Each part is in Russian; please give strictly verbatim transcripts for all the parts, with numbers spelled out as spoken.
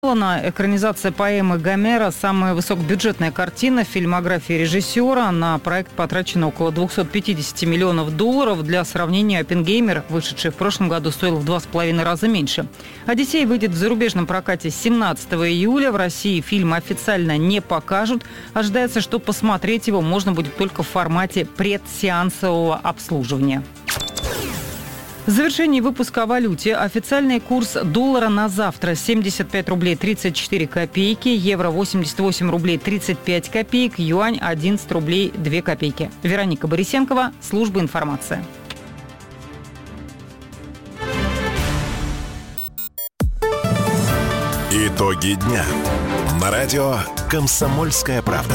Экранизация поэмы Гомера – самая высокобюджетная картина в фильмографии режиссера. На проект потрачено около двести пятьдесят миллионов долларов. Для сравнения, «Оппенгеймер», вышедший в прошлом году, стоил в два с половиной раза меньше. «Одиссей» выйдет в зарубежном прокате семнадцатого июля. В России фильм официально не покажут. Ожидается, что посмотреть его можно будет только в формате предсеансового обслуживания. В завершении выпуска о валюте. Официальный курс доллара на завтра семьдесят пять рублей тридцать четыре копейки, евро восемьдесят восемь рублей тридцать пять копеек, юань одиннадцать рублей две копейки. Вероника Борисенкова, служба информации. Итоги дня. На радио «Комсомольская правда».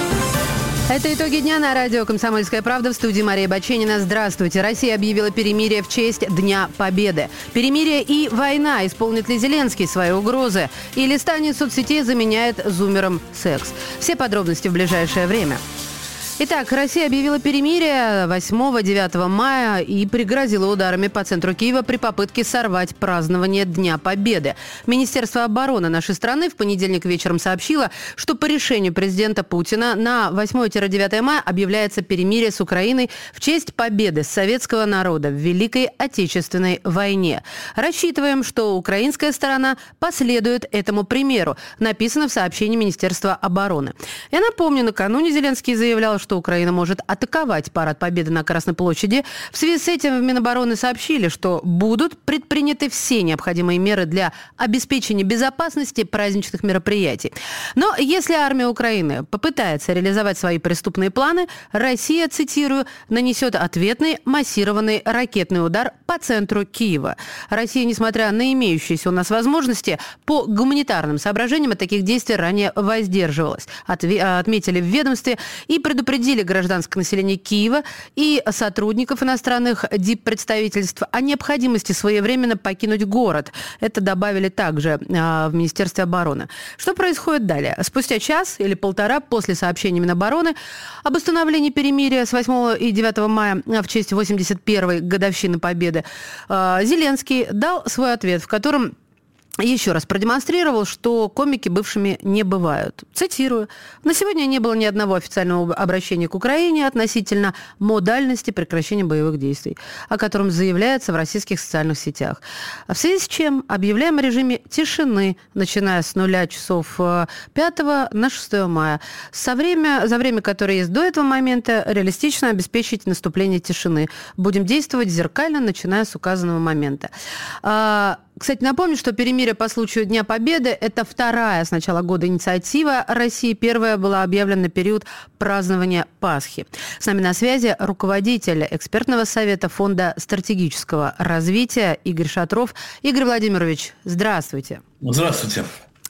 Это итоги дня на радио «Комсомольская правда». В студии Мария Баченина. Здравствуйте. Россия объявила перемирие в честь Дня Победы. Перемирие и война. Исполнит ли Зеленский свои угрозы? И листание соцсетей заменяет зумером секс. Все подробности в ближайшее время. Итак, Россия объявила перемирие восьмого-девятого мая и пригрозила ударами по центру Киева при попытке сорвать празднование Дня Победы. Министерство обороны нашей страны в понедельник вечером сообщило, что по решению президента Путина на восьмое-девятое мая объявляется перемирие с Украиной в честь победы советского народа в Великой Отечественной войне. Рассчитываем, что украинская сторона последует этому примеру, написано в сообщении Министерства обороны. Я напомню, накануне Зеленский заявлял, что что Украина может атаковать парад Победы на Красной площади. В связи с этим в Минобороны сообщили, что будут предприняты все необходимые меры для обеспечения безопасности праздничных мероприятий. Но если армия Украины попытается реализовать свои преступные планы, Россия, цитирую, нанесет ответный массированный ракетный удар по центру Киева. Россия, несмотря на имеющиеся у нас возможности, по гуманитарным соображениям от таких действий ранее воздерживалась, отметили в ведомстве и предупредили гражданское население Киева и сотрудников иностранных диппредставительств о необходимости своевременно покинуть город. Это добавили также в Министерстве обороны. Что происходит далее? Спустя час или полтора после сообщения Минобороны об установлении перемирия с восьмого и девятого мая в честь восемьдесят первой годовщины Победы, Зеленский дал свой ответ, в котором еще раз продемонстрировал, что комики бывшими не бывают. Цитирую. «На сегодня не было ни одного официального обращения к Украине относительно модальности прекращения боевых действий, о котором заявляется в российских социальных сетях. В связи с чем объявляем о режиме тишины, начиная с нуля часов пятого на шестое мая. Со время, за время, которое есть до этого момента, реалистично обеспечить наступление тишины. Будем действовать зеркально, начиная с указанного момента». Кстати, напомню, что перемирие по случаю Дня Победы – это вторая с начала года инициатива России. Первая была объявлена на период празднования Пасхи. С нами на связи руководитель экспертного совета Фонда стратегического развития Игорь Шатров. Игорь Владимирович, здравствуйте. Здравствуйте.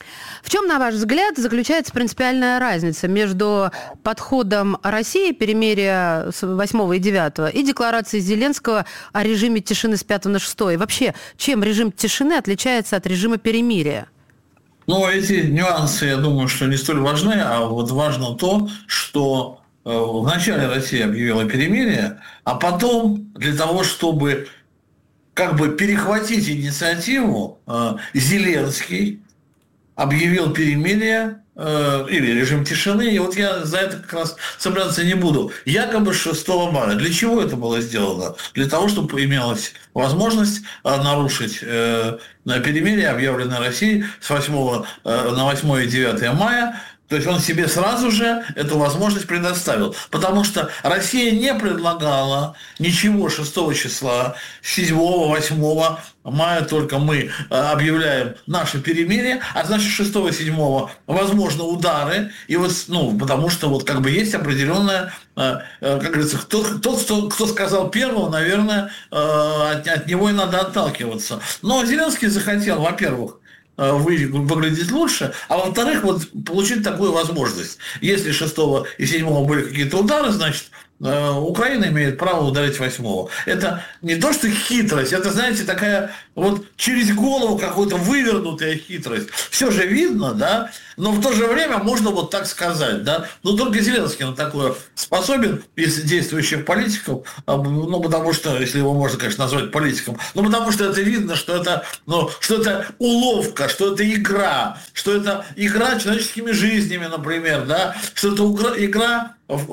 В чем, на ваш взгляд, заключается принципиальная разница между подходом России, перемирия с восьмого и девятого, и декларацией Зеленского о режиме тишины с пятого на шестое? И вообще, чем режим тишины отличается от режима перемирия? Ну, эти нюансы, я думаю, что не столь важны, а вот важно то, что вначале Россия объявила перемирие, а потом для того, чтобы как бы перехватить инициативу, Зеленский объявил перемирие э, или режим тишины, и вот я за это как раз цепляться не буду. Якобы шестого мая. Для чего это было сделано? Для того, чтобы имелась возможность э, нарушить э, перемирие, объявленное Россией с восьмого э, на восьмое и девятое мая. То есть он себе сразу же эту возможность предоставил. Потому что Россия не предлагала ничего шестого числа, седьмого, восьмого мая только мы объявляем наше перемирие, а значит шестого-седьмого возможно удары. И вот, ну, потому что вот как бы есть определенная, как говорится, кто, тот, кто, кто сказал первого, наверное, от, от него и надо отталкиваться. Но Зеленский захотел, во-первых, выглядеть лучше, а во-вторых, вот получить такую возможность. Если шестого и седьмого были какие-то удары, значит, Украина имеет право ударить восьмого. Это не то, что хитрость, это, знаете, такая вот через голову какая-то вывернутая хитрость. Все же видно, да, но в то же время можно вот так сказать, да. Но только Зеленский на такое способен из действующих политиков, ну, потому что, если его можно, конечно, назвать политиком, ну, потому что это видно, что это, ну, что это уловка, что это игра, что это игра человеческими жизнями, например, да, что это игра,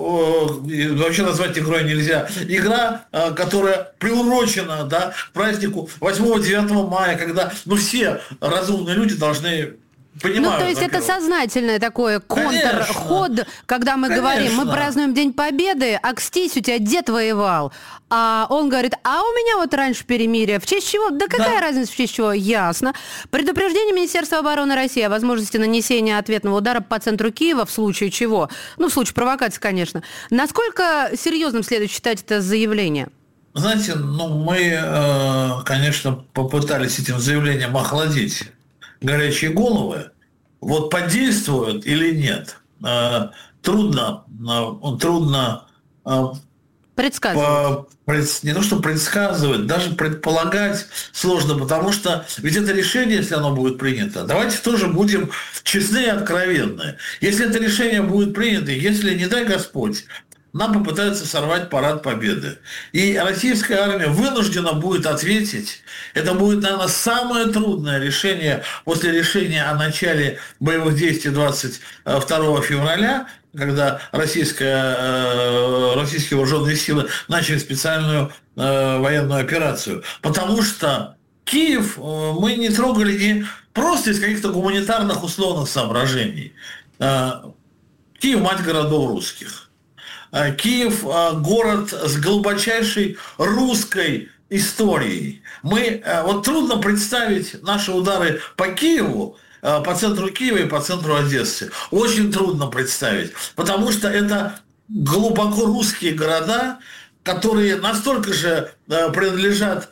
вообще назвать игрой нельзя, игра, которая приурочена, да, к празднику восьмого-девятого мая, когда, ну, все разумные люди должны понимать. Ну, то есть это сознательное такое контрход, когда мы Конечно. говорим, мы празднуем День Победы, а кстись, у тебя дед воевал. А он говорит, а у меня вот раньше перемирие. В честь чего? Да какая да. разница в честь чего? Ясно. Предупреждение Министерства обороны России о возможности нанесения ответного удара по центру Киева в случае чего? Ну, в случае провокации, конечно. Насколько серьезным следует считать это заявление? Знаете, ну, мы, конечно, попытались этим заявлением охладить горячие головы. Вот подействуют или нет? Трудно, трудно предсказывать. Не то, что предсказывать, даже предполагать сложно, потому что ведь это решение, если оно будет принято, давайте тоже будем честны и откровенны. Если это решение будет принято, если, не дай Господь, нам попытаются сорвать парад Победы, и российская армия вынуждена будет ответить, это будет, наверное, самое трудное решение после решения о начале боевых действий двадцать второго февраля, когда российская, российские вооруженные силы начали специальную военную операцию. Потому что Киев мы не трогали не просто из каких-то гуманитарных условных соображений. Киев – мать городов русских. Киев – город с глубочайшей русской историей. Мы, вот трудно представить наши удары по Киеву, по центру Киева и по центру Одессы. Очень трудно представить, потому что это глубоко русские города, которые настолько же принадлежат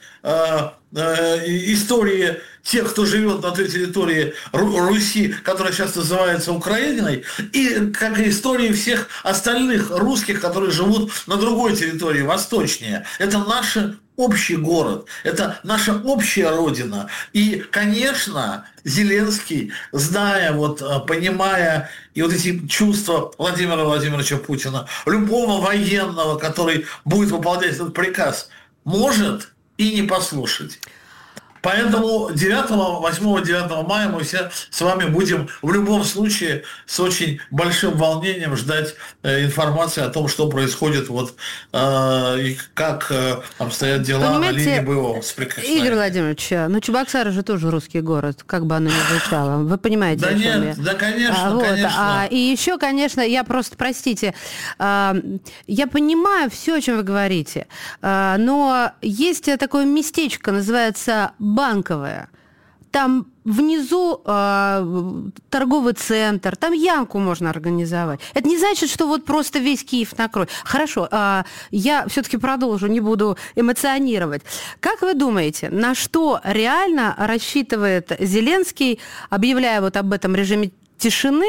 истории тех, кто живет на той территории Руси, которая сейчас называется Украиной, и как и истории всех остальных русских, которые живут на другой территории, восточнее. Это наш общий город, это наша общая родина. И, конечно, Зеленский, зная, вот, понимая и вот эти чувства Владимира Владимировича Путина, любого военного, который будет выполнять этот приказ, может и не послушать. Поэтому девятого, восьмого, девятого мая мы все с вами будем в любом случае с очень большим волнением ждать э, информации о том, что происходит, вот, э, и как э, обстоят дела Понимаете, на линии боевого соприкосновения. Игорь Владимирович, ну Чебоксары же тоже русский город, как бы оно ни звучало. Вы понимаете, да о чем нет, я? Да, конечно, а, вот, конечно. А, и еще, конечно, я просто, простите, а, я понимаю все, о чем вы говорите, а, но есть такое местечко, называется Банковая. Там внизу э, торговый центр, там ямку можно организовать. Это не значит, что вот просто весь Киев накроет. Хорошо, э, я все-таки продолжу, не буду эмоционировать. Как вы думаете, на что реально рассчитывает Зеленский, объявляя вот об этом режиме тишины?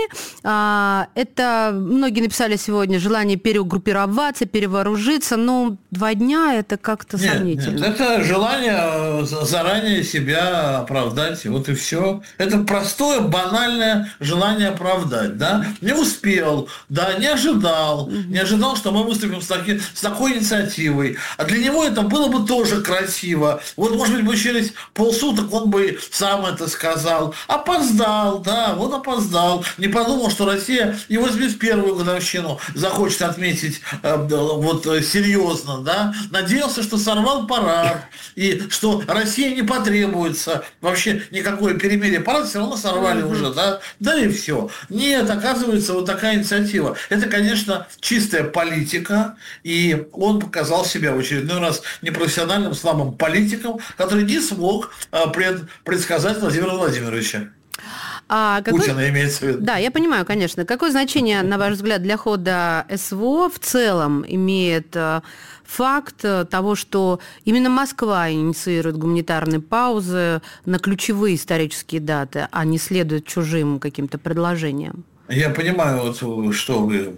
Это многие написали сегодня желание перегруппироваться, перевооружиться, но два дня это как-то нет, сомнительно. Нет, это желание заранее себя оправдать, вот и все. Это простое, банальное желание оправдать, да? Не успел, да, не ожидал, mm-hmm. не ожидал, что мы выступим с, таки, с такой инициативой. А для него это было бы тоже красиво. Вот, может быть, бы через полсуток он бы сам это сказал. Опоздал, да, вот опоздал. Не подумал, что Россия и восемьдесят первую годовщину захочет отметить э, вот серьезно, да. Надеялся, что сорвал парад, и что России не потребуется вообще никакое перемирие. Парад все равно сорвали mm-hmm. уже, да. Да и все. Нет, оказывается, вот такая инициатива. Это, конечно, чистая политика, и он показал себя в очередной раз непрофессиональным, слабым политиком, который не смог э, пред, предсказать Владимира Владимировича. А какой... Путина имеется в виду. Да, я понимаю, конечно. Какое значение, на ваш взгляд, для хода СВО в целом имеет факт того, что именно Москва инициирует гуманитарные паузы на ключевые исторические даты, а не следует чужим каким-то предложениям? Я понимаю, вот, что вы,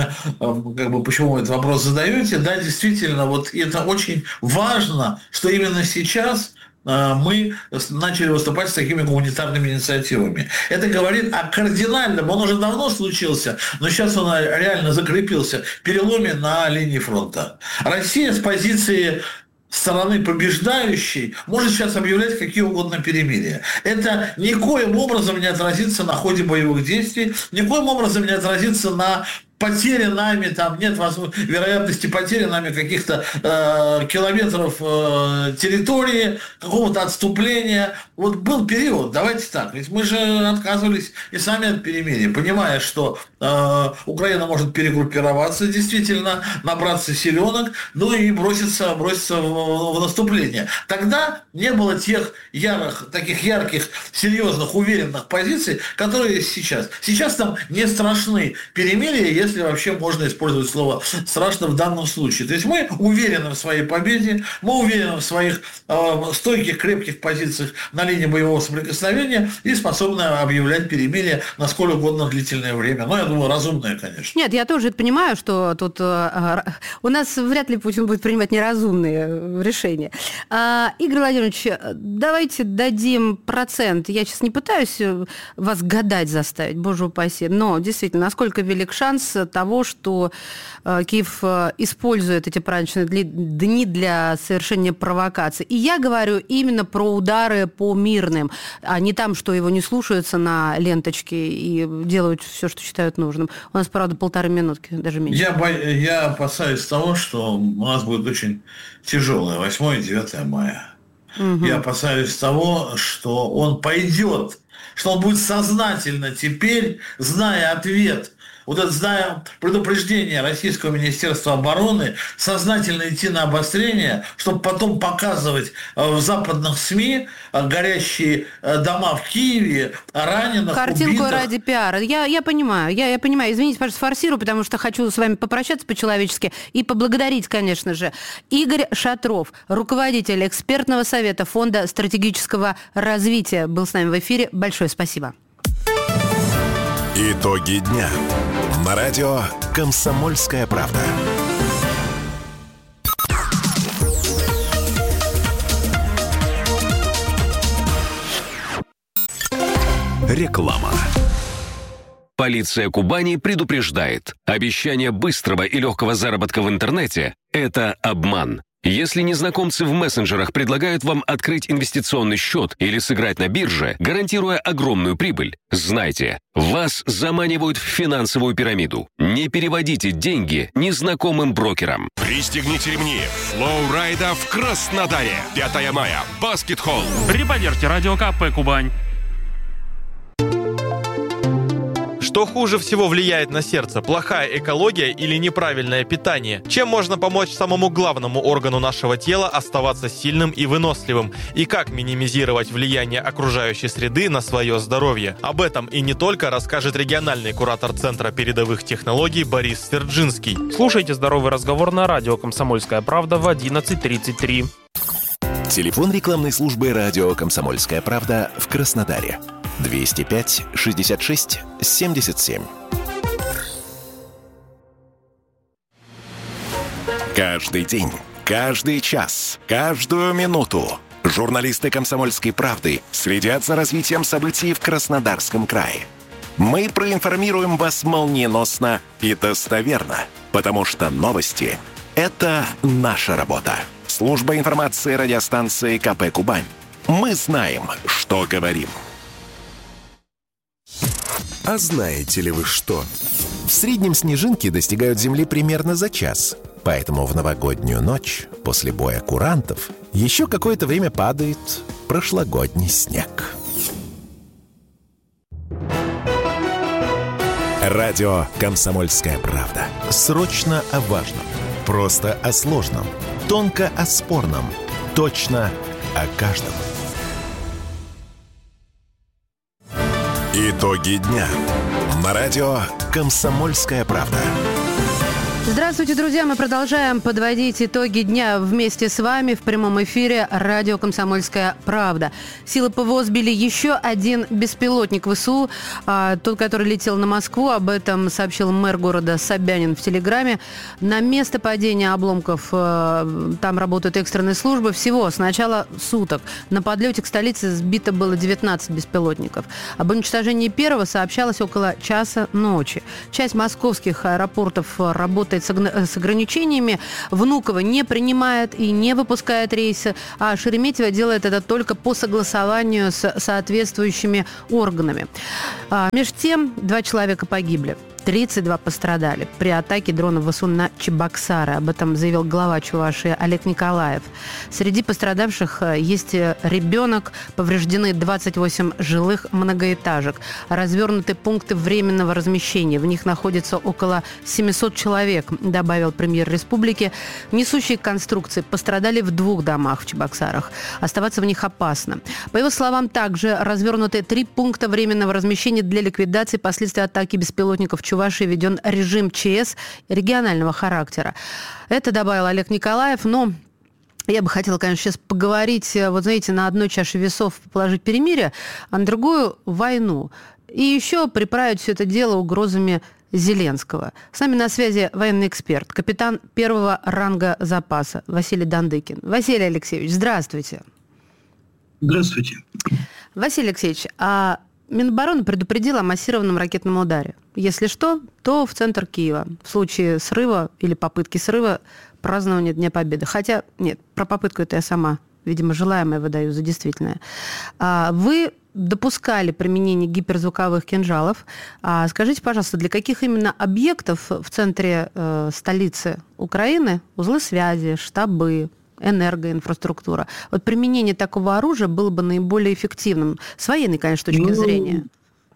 как бы, почему вы этот вопрос задаете. Да, действительно, вот это очень важно, что именно сейчас мы начали выступать с такими гуманитарными инициативами. Это говорит о кардинальном, он уже давно случился, но сейчас он реально закрепился, переломе на линии фронта. Россия с позиции стороны побеждающей может сейчас объявлять какие угодно перемирия. Это никоим образом не отразится на ходе боевых действий, никоим образом не отразится на потери нами, там нет вероятности потери нами каких-то э, километров э, территории, какого-то отступления. Вот был период, давайте так, ведь мы же отказывались и сами от перемирия, понимая, что э, Украина может перегруппироваться, действительно, набраться силенок, ну и броситься, броситься в, в наступление. Тогда не было тех ярых, таких ярких, серьезных, уверенных позиций, которые есть сейчас. Сейчас там не страшны перемирия, если вообще можно использовать слово «страшно» в данном случае. То есть мы уверены в своей победе, мы уверены в своих э, стойких, крепких позициях на линии боевого соприкосновения и способны объявлять перемирие на сколь угодно длительное время. Но я думаю, разумное, конечно. Нет, я тоже это понимаю, что тут э, у нас вряд ли Путин будет принимать неразумные решения. А, Игорь Владимирович, давайте дадим процент. Я сейчас не пытаюсь вас гадать заставить, боже упаси, но действительно, насколько велик шанс того, что Киев использует эти праздничные дни для совершения провокаций. И я говорю именно про удары по мирным, а не там, что его не слушаются на ленточке и делают все, что считают нужным. У нас, правда, полторы минутки, даже меньше. Я, бо... я опасаюсь того, что у нас будет очень тяжелое восьмое и девятое мая. Угу. Я опасаюсь того, что он пойдет, что он будет сознательно теперь, зная ответ, вот это, зная предупреждение Российского Министерства обороны, сознательно идти на обострение, чтобы потом показывать в западных СМИ горящие дома в Киеве, раненых, картинку убитых. Ради пиара. Я, я понимаю, я, я понимаю. Извините, пожалуйста, форсирую, потому что хочу с вами попрощаться по-человечески и поблагодарить, конечно же. Игорь Шатров, руководитель экспертного совета Фонда стратегического развития, был с нами в эфире. Большое спасибо. Итоги дня. На радио «Комсомольская правда». Реклама. Полиция Кубани предупреждает. Обещание быстрого и легкого заработка в интернете – это обман. Если незнакомцы в мессенджерах предлагают вам открыть инвестиционный счет или сыграть на бирже, гарантируя огромную прибыль, знайте, вас заманивают в финансовую пирамиду. Не переводите деньги незнакомым брокерам. Пристегните ремни. Флоу-райда в Краснодаре. пятое мая. Баскет-холл. При поддержке Радио КП Кубань. Что хуже всего влияет на сердце? Плохая экология или неправильное питание? Чем можно помочь самому главному органу нашего тела оставаться сильным и выносливым? И как минимизировать влияние окружающей среды на свое здоровье? Об этом и не только расскажет региональный куратор Центра передовых технологий Борис Стерджинский. Слушайте «Здоровый разговор» на радио «Комсомольская правда» в одиннадцать тридцать три. Телефон рекламной службы радио «Комсомольская правда» в Краснодаре. двести пять шестьдесят шесть семьдесят семь. Каждый день, каждый час, каждую минуту журналисты «Комсомольской правды» следят за развитием событий в Краснодарском крае. Мы проинформируем вас молниеносно и достоверно, потому что новости – это наша работа. Служба информации радиостанции КП «Кубань». Мы знаем, что говорим. А знаете ли вы что? В среднем снежинки достигают Земли примерно за час. Поэтому в новогоднюю ночь, после боя курантов, еще какое-то время падает прошлогодний снег. Радио «Комсомольская правда». Срочно о важном. Просто о сложном. Тонко о спорном. Точно о каждом. Итоги дня. На радио «Комсомольская правда». Здравствуйте, друзья! Мы продолжаем подводить итоги дня вместе с вами в прямом эфире радио «Комсомольская правда». Силы ПВО сбили еще один беспилотник ВСУ, а, тот, который летел на Москву. Об этом сообщил мэр города Собянин в Телеграме. На место падения обломков а, там работают экстренные службы. Всего с начала суток на подлете к столице сбито было девятнадцать беспилотников. Об уничтожении первого сообщалось около часа ночи. Часть московских аэропортов работает с ограничениями. Внуково не принимает и не выпускает рейсы, а Шереметьево делает это только по согласованию с соответствующими органами. А, между тем, два человека погибли. тридцать два пострадали при атаке дронов ВСУ на Чебоксары. Об этом заявил глава Чувашии Олег Николаев. Среди пострадавших есть ребенок. Повреждены двадцать восемь жилых многоэтажек. Развернуты пункты временного размещения. В них находится около семьсот человек, добавил премьер республики. Несущие конструкции пострадали в двух домах в Чебоксарах. Оставаться в них опасно. По его словам, также развернуты три пункта временного размещения для ликвидации последствий атаки беспилотников в Чувашии. Введен режим ЧС регионального характера. Это добавил Олег Николаев, но я бы хотела, конечно, сейчас поговорить, вот знаете, на одной чаше весов положить перемирие, а на другую – войну. И еще приправить все это дело угрозами Зеленского. С нами на связи военный эксперт, капитан первого ранга запаса Василий Дандыкин. Василий Алексеевич, здравствуйте. Здравствуйте. Василий Алексеевич, а Минобороны предупредила о массированном ракетном ударе. Если что, то в центр Киева. В случае срыва или попытки срыва празднования Дня Победы. Хотя, нет, про попытку это я сама, видимо, желаемое выдаю за действительное. А вы допускали применение гиперзвуковых кинжалов. А скажите, пожалуйста, для каких именно объектов в центре э, столицы Украины, узлы связи, штабы, энергоинфраструктура, вот применение такого оружия было бы наиболее эффективным, с военной, конечно, точки ну, зрения?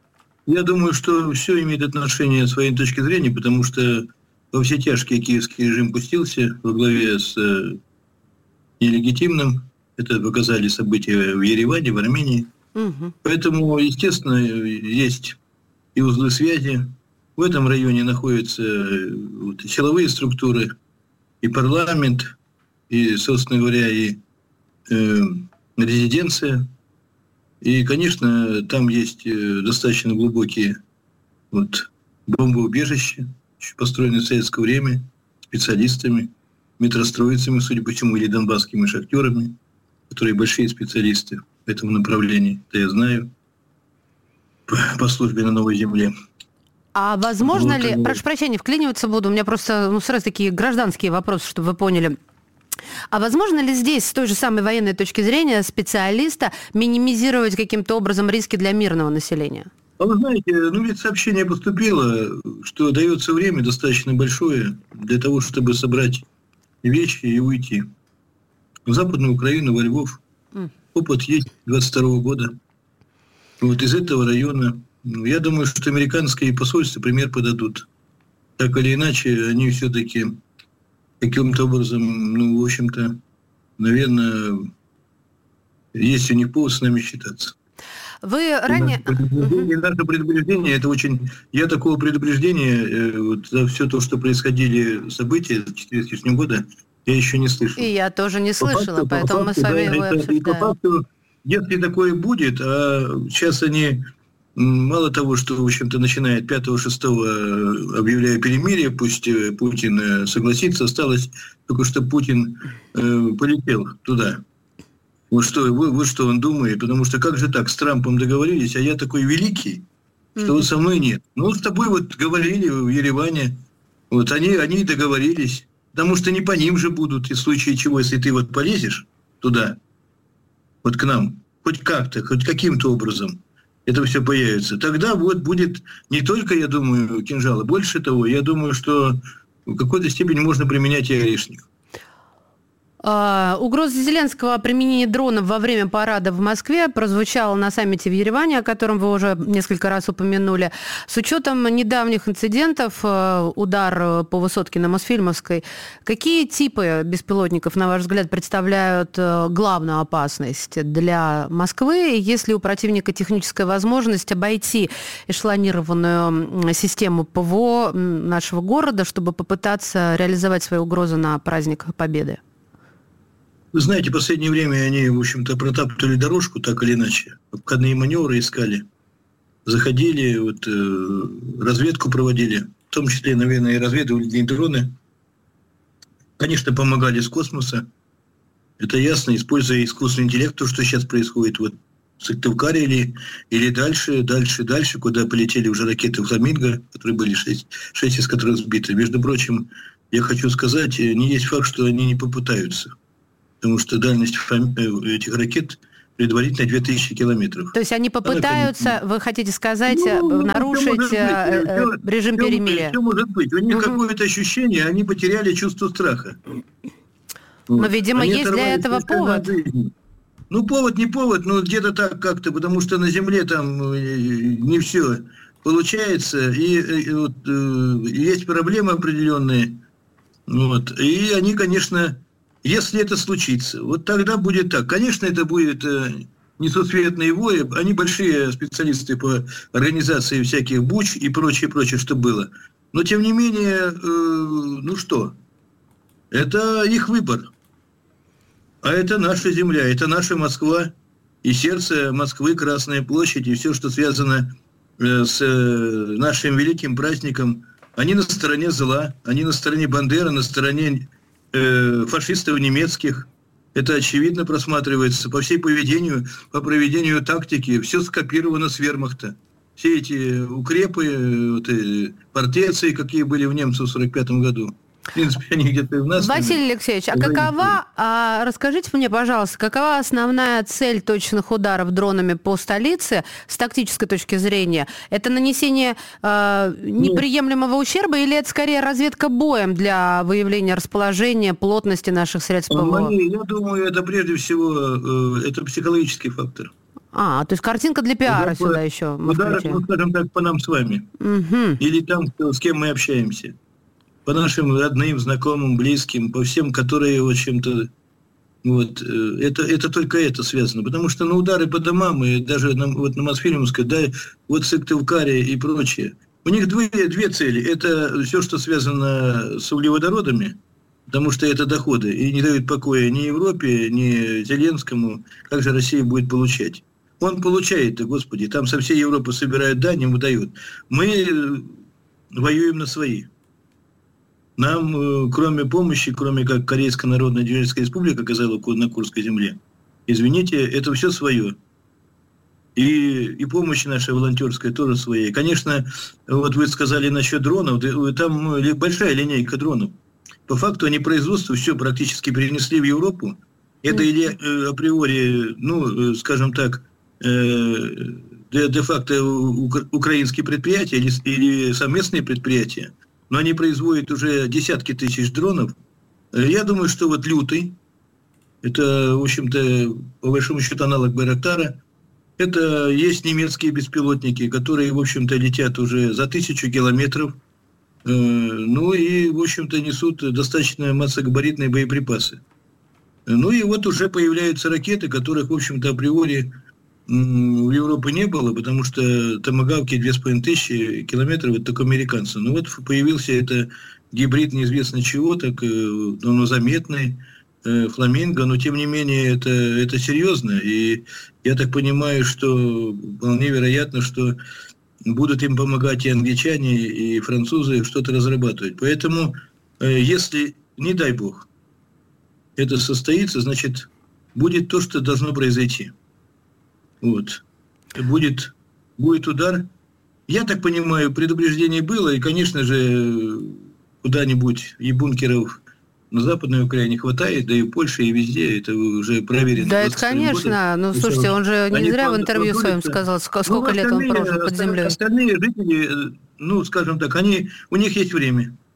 Я думаю, что все имеет отношение с военной точки зрения, потому что во все тяжкие киевский режим пустился во главе с э, нелегитимным. Это показали события в Ереване, в Армении. Угу. Поэтому, естественно, есть и узлы связи. В этом районе находятся вот, силовые структуры, и парламент, и, собственно говоря, и э, резиденция. И, конечно, там есть э, достаточно глубокие вот, бомбоубежища, построенные в советское время специалистами, метростроицами, судя по всему, или донбасскими шахтерами, которые большие специалисты в этом направлении. Это я знаю по, по службе на Новой Земле. А возможно вот, ли, вот. прошу прощения, вклиниваться буду, у меня просто ну, сразу такие гражданские вопросы, чтобы вы поняли. А возможно ли здесь, с той же самой военной точки зрения, специалиста минимизировать каким-то образом риски для мирного населения? А вы знаете, ну ведь сообщение поступило, что дается время достаточно большое для того, чтобы собрать вещи и уйти. В Западную Украину, во Львов. Mm. Опыт есть двадцать второго года. Вот из этого района. Я думаю, что американские посольства пример подадут. Так или иначе, они все-таки каким-то образом, ну, в общем-то, наверное, есть у них повод с нами считаться. Вы ранее... Предупреждение, наше предупреждение, это очень... Я такого предупреждения, вот, за все то, что происходили события четыре с лишним года, я еще не слышал. И я тоже не слышала, по факту, поэтому по факту, мы с вами да, его это, обсуждаем. И по факту, если такое будет, а сейчас они... Мало того, что, в общем-то, начиная пятого-шестого, объявляя перемирие, пусть Путин согласится, осталось только, что Путин э, полетел туда. Вот что, вот, вот что он думает, потому что как же так, с Трампом договорились, а я такой великий, что mm-hmm. вот со мной нет. Ну, вот с тобой вот говорили в Ереване, вот они, они договорились, потому что не по ним же будут, и в случае чего, если ты вот полезешь туда, вот к нам, хоть как-то, хоть каким-то образом, это все появится. Тогда вот будет не только, я думаю, кинжалы. Больше того, я думаю, что в какой-то степени можно применять и орешник. Угроза Зеленского о применении дронов во время парада в Москве прозвучала на саммите в Ереване, о котором вы уже несколько раз упомянули. С учетом недавних инцидентов, удар по высотке на Мосфильмовской, какие типы беспилотников, на ваш взгляд, представляют главную опасность для Москвы? Есть ли у противника техническая возможность обойти эшелонированную систему ПВО нашего города, чтобы попытаться реализовать свои угрозы на праздник Победы? Вы знаете, в последнее время они, в общем-то, протаптывали дорожку так или иначе. Обходные маневры искали. Заходили, вот, э, разведку проводили. В том числе, наверное, и разведывали дроны. Конечно, помогали с космоса. Это ясно, используя искусственный интеллект, то, что сейчас происходит вот в Сыктывкаре или, или дальше, дальше, дальше, куда полетели уже ракеты «Фламинго», которые были шесть, шесть из которых сбиты. Между прочим, я хочу сказать, не есть факт, что они не попытаются. Потому что дальность этих ракет предварительно две тысячи километров. То есть они попытаются, вы хотите сказать, ну, нарушить все, режим все, перемирия? Все может быть. У них угу. какое-то ощущение, они потеряли чувство страха. Но, вот. видимо, они есть для этого повод. Ну, повод не повод, но где-то так как-то, потому что на Земле там не все получается, и, и вот, есть проблемы определенные. Вот. И они, конечно... Если это случится, вот тогда будет так. Конечно, это будет э, несусветные вои. Они большие специалисты по организации всяких буч и прочее, прочее, что было. Но, тем не менее, э, ну что, это их выбор. А это наша земля, это наша Москва. И сердце Москвы, Красная площадь, и все, что связано э, с э, нашим великим праздником. Они на стороне зла, они на стороне Бандеры, на стороне... фашистов немецких. Это очевидно просматривается по всей поведению, по проведению тактики. Все скопировано с вермахта. Все эти укрепы, вот, фортеции, какие были в немцев в сорок пятом году. В принципе, они где-то и в нас. Василий Алексеевич, а какова, а, расскажите мне, пожалуйста, какова основная цель точных ударов дронами по столице с тактической точки зрения? Это нанесение а, неприемлемого ущерба или это скорее разведка боем для выявления расположения, плотности наших средств ПВО? Я думаю, это прежде всего это психологический фактор. А, то есть картинка для пиара удар, сюда еще. Удар, ну, скажем так, по нам с вами. Угу. Или там, с кем мы общаемся. По нашим родным, знакомым, близким, по всем, которые, в общем-то, вот, это, это только это связано. Потому что на удары по домам, и даже на, вот на Мосфильмовской, да, вот Сыктывкаре и прочее, у них две, две цели. Это все, что связано с углеводородами, потому что это доходы, и не дают покоя ни Европе, ни Зеленскому, как же Россия будет получать. Он получает-то, господи, там со всей Европы собирают дань, ему дают. Мы воюем на свои. Нам, кроме помощи, кроме как Корейская Народно-Демократическая Республика оказала на Курской земле, извините, это все свое. И, и помощь наша волонтерская тоже своя. И, конечно, вот вы сказали насчет дронов, там большая линейка дронов. По факту они производство все практически перенесли в Европу. Это или априори, ну, скажем так, де-факто украинские предприятия или, или совместные предприятия. Но они производят уже десятки тысяч дронов. Я думаю, что вот «Лютый», это, в общем-то, по большому счету аналог «Байрактара», это есть немецкие беспилотники, которые, в общем-то, летят уже за тысячу километров, ну и, в общем-то, несут достаточно массогабаритные боеприпасы. Ну и вот уже появляются ракеты, которых, в общем-то, априори в Европе не было, потому что томагавки две с половиной тысячи километров, это только американцы. Ну вот появился это гибрид неизвестно чего, так ну, заметный, э, «Фламинго», но тем не менее это, это серьезно. И я так понимаю, что вполне вероятно, что будут им помогать и англичане, и французы что-то разрабатывать. Поэтому, э, если, не дай бог, это состоится, значит, будет то, что должно произойти. Вот. Будет, будет удар. Я так понимаю, предупреждение было, и, конечно же, куда-нибудь и бункеров на Западной Украине хватает, да и в Польше, и везде, это уже проверено. Да, это, конечно. Ну, слушайте, он же не зря в интервью своем сказал, сколько ну, лет он прожил под землей. Остальные жители, ну, скажем так, они, у них есть время.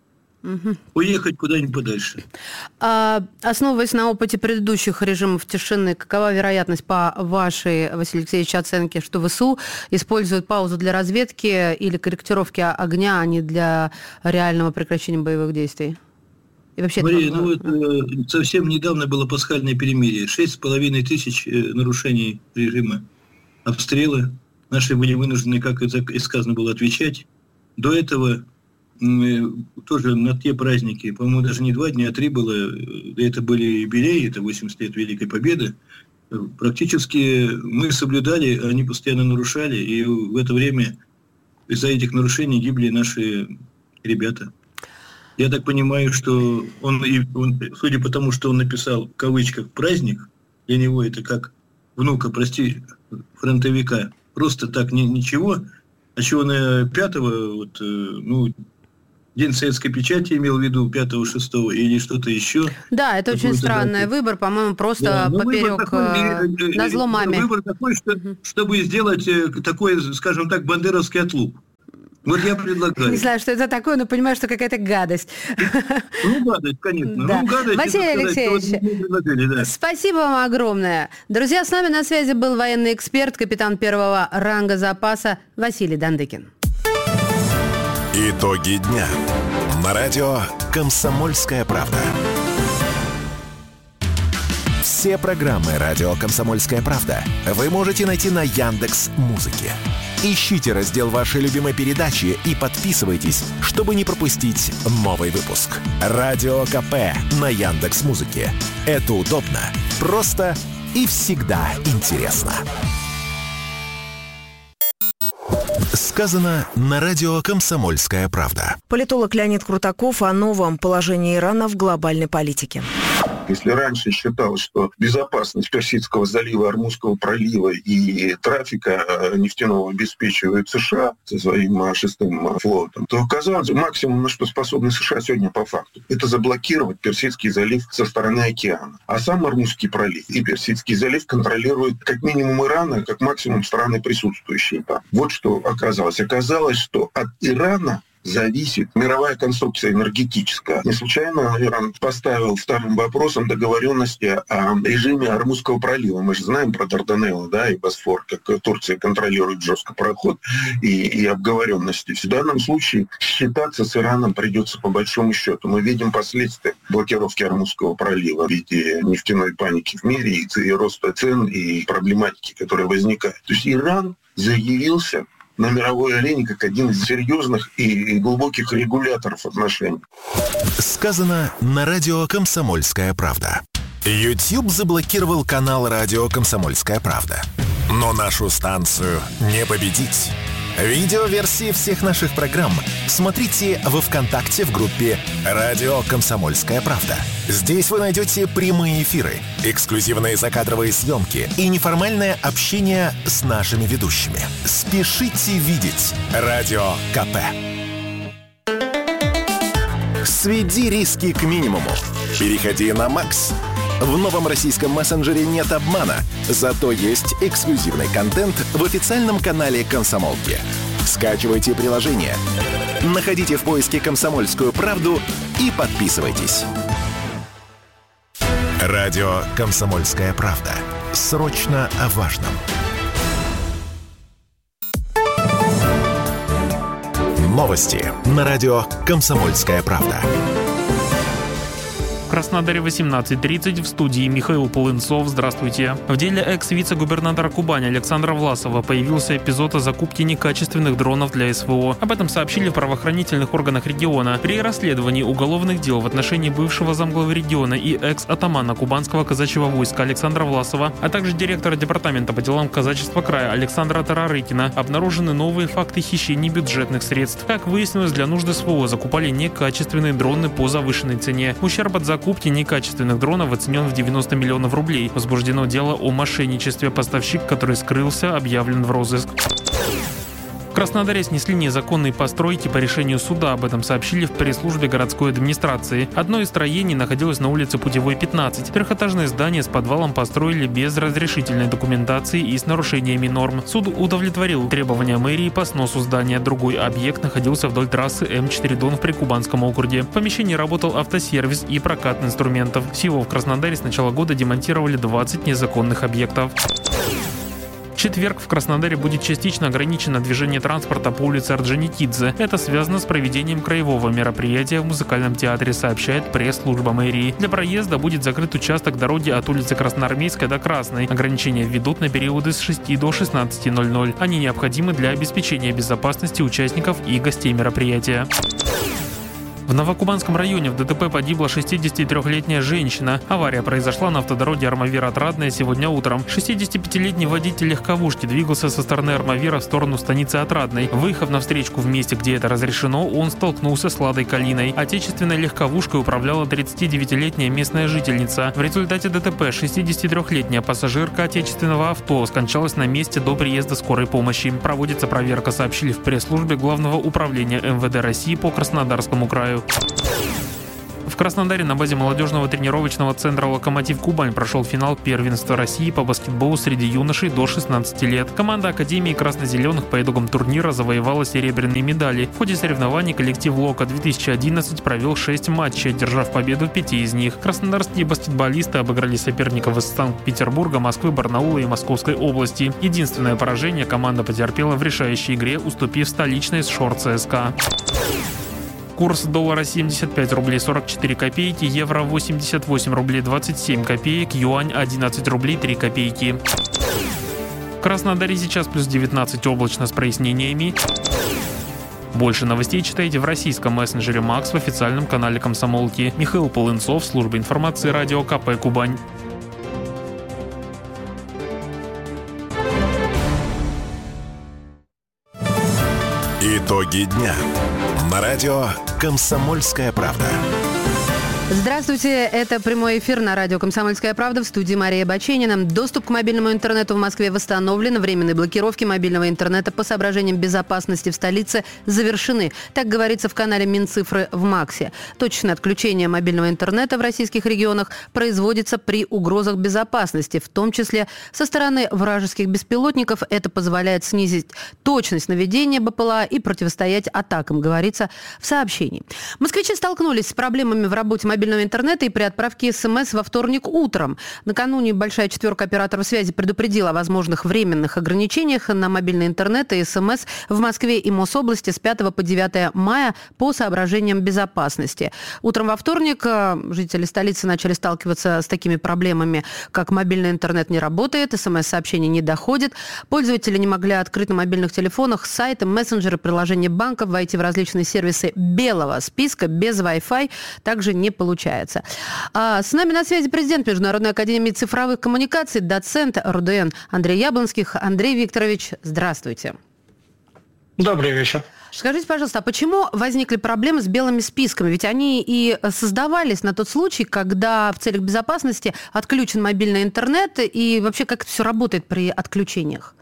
Угу. Уехать куда-нибудь подальше. А, основываясь на опыте предыдущих режимов тишины, какова вероятность, по вашей, Василий Алексеевич, оценке, что ВСУ используют паузу для разведки или корректировки огня, а не для реального прекращения боевых действий? И вообще Мария, это... ну вот э, совсем недавно было пасхальное перемирие. Шесть с половиной тысяч э, нарушений режима. Обстрелы. Наши были вынуждены, как и сказано было, отвечать. До этого тоже на те праздники, по-моему, даже не два дня, а три было, это были юбилеи, это восемьдесят лет Великой Победы, практически мы соблюдали, они постоянно нарушали, и в это время из-за этих нарушений гибли наши ребята. Я так понимаю, что он, он, судя по тому, что он написал в кавычках «праздник», для него это как внука, прости, фронтовика, просто так ни, ничего, а чего на пятого, вот, ну, День советской печати имел в виду пятого-шестого или что-то еще. Да, это очень странный дату. Выбор, по-моему, просто да, поперек такой, на зло маме. Выбор такой, что, угу. чтобы сделать такой, скажем так, бандеровский отлуп. Вот я предлагаю. Не знаю, что это такое, но понимаю, что какая-то гадость. Ну, гадость, конечно. Да. Ну, гадость, Василий Алексеевич, да. Спасибо вам огромное. Друзья, с нами на связи был военный эксперт, капитан первого ранга запаса Василий Дандыкин. Итоги дня. На радио «Комсомольская правда». Все программы радио «Комсомольская правда» вы можете найти на Яндекс.Музыке. Ищите раздел вашей любимой передачи и подписывайтесь, чтобы не пропустить новый выпуск. Радио КП на Яндекс.Музыке. Это удобно, просто и всегда интересно. Сказано на радио «Комсомольская правда». Политолог Леонид Крутаков о новом положении Ирана в глобальной политике. Если раньше считалось, что безопасность Персидского залива, Ормузского пролива и трафика нефтяного обеспечивает США со своим шестым флотом, то оказалось, максимум, на что способны США сегодня по факту, это заблокировать Персидский залив со стороны океана. А сам Ормузский пролив и Персидский залив контролируют как минимум Иран, а как максимум страны, присутствующие там. Вот что оказалось. Оказалось, что от Ирана зависит мировая конструкция энергетическая. Не случайно Иран поставил вторым вопросом договоренности о режиме Ормузского пролива. Мы же знаем про Дарданеллы, да, и Босфор, как Турция контролирует жестко проход и, и обговоренности. В данном случае считаться с Ираном придется по большому счету. Мы видим последствия блокировки Ормузского пролива в виде нефтяной паники в мире и, и роста цен и проблематики, которая возникает. То есть Иран заявился на мировой арене как один из серьезных и глубоких регуляторов отношений. Сказано на радио «Комсомольская правда». YouTube заблокировал канал радио «Комсомольская правда». Но нашу станцию не победить. Видеоверсии всех наших программ смотрите во ВКонтакте в группе «Радио Комсомольская правда». Здесь вы найдете прямые эфиры, эксклюзивные закадровые съемки и неформальное общение с нашими ведущими. Спешите видеть Радио КП. Сведи риски к минимуму. Переходи на Макс. В новом российском мессенджере нет обмана, зато есть эксклюзивный контент в официальном канале «Комсомолки». Скачивайте приложение, находите в поиске «Комсомольскую правду» и подписывайтесь. Радио «Комсомольская правда». Срочно о важном. Новости на радио «Комсомольская правда». В Краснодаре восемнадцать тридцать, в студии Михаил Полынцов. Здравствуйте. В деле экс-вице-губернатора Кубани Александра Власова появился эпизод о закупке некачественных дронов для СВО. Об этом сообщили в правоохранительных органах региона. При расследовании уголовных дел в отношении бывшего замглавы региона и экс-атамана кубанского казачьего войска Александра Власова, а также директора департамента по делам казачества края Александра Тарарыкина обнаружены новые факты хищений бюджетных средств. Как выяснилось, для нужд СВО закупали некачественные дроны по завышенной цене. Ущерб от закупки Закупки некачественных дронов оценен в девяносто миллионов рублей. Возбуждено дело о мошенничестве. Поставщик, который скрылся, объявлен в розыск. В Краснодаре снесли незаконные постройки по решению суда. Об этом сообщили в пресс-службе городской администрации. Одно из строений находилось на улице Путевой, пятнадцать. Трехэтажное здание с подвалом построили без разрешительной документации и с нарушениями норм. Суд удовлетворил требования мэрии по сносу здания. Другой объект находился вдоль трассы Эм четыре Дон в Прикубанском округе. В помещении работал автосервис и прокат инструментов. Всего в Краснодаре с начала года демонтировали двадцать незаконных объектов. В четверг в Краснодаре будет частично ограничено движение транспорта по улице Орджоникидзе. Это связано с проведением краевого мероприятия в музыкальном театре, сообщает пресс-служба мэрии. Для проезда будет закрыт участок дороги от улицы Красноармейской до Красной. Ограничения введут на периоды с шести до шестнадцати ноль-ноль. Они необходимы для обеспечения безопасности участников и гостей мероприятия. В Новокубанском районе в ДТП погибла шестидесятитрёхлетняя женщина. Авария произошла на автодороге Армавир-Отрадная сегодня утром. шестидесятипятилетний водитель легковушки двигался со стороны Армавира в сторону станицы Отрадной. Выехав на встречку в месте, где это разрешено, он столкнулся с Ладой Калиной. Отечественной легковушкой управляла тридцатидевятилетняя местная жительница. В результате ДТП шестидесятитрёхлетняя пассажирка отечественного авто скончалась на месте до приезда скорой помощи. Проводится проверка, сообщили в пресс-службе Главного управления эм вэ дэ России по Краснодарскому краю. В Краснодаре на базе молодежного тренировочного центра «Локомотив Кубань» прошел финал первенства России по баскетболу среди юношей до шестнадцати лет. Команда Академии красно-зеленых по итогам турнира завоевала серебряные медали. В ходе соревнований коллектив «Лока-две тысячи одиннадцать» провел шесть матчей, одержав победу в пяти из них. Краснодарские баскетболисты обыграли соперников из Санкт-Петербурга, Москвы, Барнаула и Московской области. Единственное поражение команда потерпела в решающей игре, уступив столичной «Шор ЦСКА». Курс доллара семьдесят пять рублей сорок четыре копейки, евро восемьдесят восемь рублей двадцать семь копеек, юань одиннадцать рублей три копейки. В Краснодаре сейчас плюс девятнадцать, облачно с прояснениями. Больше новостей читайте в российском мессенджере Макс в официальном канале Комсомолки. Михаил Полынцов, служба информации, радио ка пэ Кубань. Итоги дня. На радио «Комсомольская правда». Здравствуйте, это прямой эфир на радио «Комсомольская правда», в студии Мария Баченина. Доступ к мобильному интернету в Москве восстановлен. Временные блокировки мобильного интернета по соображениям безопасности в столице завершены. Так говорится в канале Минцифры в МАКСе. Точное отключение мобильного интернета в российских регионах производится при угрозах безопасности, в том числе со стороны вражеских беспилотников. Это позволяет снизить точность наведения бэ пэ эл а и противостоять атакам, говорится в сообщении. Москвичи столкнулись с проблемами в работе мобильного интернета и при отправке СМС во вторник утром. Накануне большая четверка операторов связи предупредила о возможных временных ограничениях на мобильный интернет и СМС в Москве и Мособласти с пятого по девятое мая по соображениям безопасности. Утром во вторник жители столицы начали сталкиваться с такими проблемами, как мобильный интернет не работает, СМС-сообщения не доходят, пользователи не могли открыть на мобильных телефонах сайты, мессенджеры, приложения банков, войти в различные сервисы белого списка без Wi-Fi также не получается. Получается. А с нами на связи президент Международной академии цифровых коммуникаций, доцент эр у дэ эн Андрей Яблонских. Андрей Викторович, здравствуйте. Добрый вечер. Скажите, пожалуйста, а почему возникли проблемы с белыми списками? Ведь они и создавались на тот случай, когда в целях безопасности отключен мобильный интернет, и вообще как это все работает при отключениях?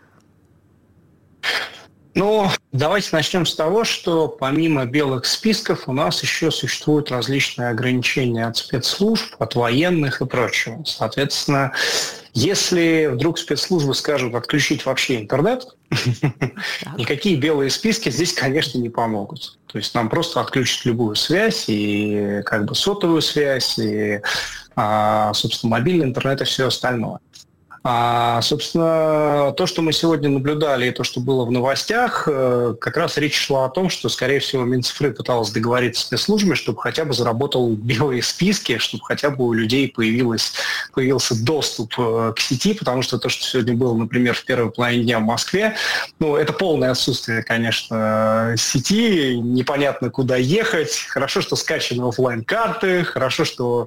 Ну, давайте начнем с того, что помимо белых списков у нас еще существуют различные ограничения от спецслужб, от военных и прочего. Соответственно, если вдруг спецслужбы скажут отключить вообще интернет, никакие белые списки здесь, конечно, не помогут. То есть нам просто отключат любую связь, и как бы сотовую связь, и, собственно, мобильный интернет и все остальное. А, собственно, то, что мы сегодня наблюдали, и то, что было в новостях, как раз речь шла о том, что, скорее всего, Минцифры пыталась договориться с спецслужбами, чтобы хотя бы заработал белые списки, чтобы хотя бы у людей появилось, появился доступ к сети, потому что то, что сегодня было, например, в первой половине дня в Москве, ну, это полное отсутствие, конечно, сети, непонятно, куда ехать. Хорошо, что скачаны офлайн-карты, хорошо, что